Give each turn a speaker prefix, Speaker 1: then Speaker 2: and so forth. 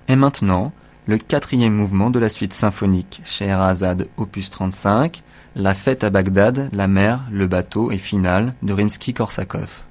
Speaker 1: Et maintenant, le quatrième mouvement de la suite symphonique Scheherazade opus 35, La fête à Bagdad, la mer, le bateau et finale de Rimsky-Korsakov.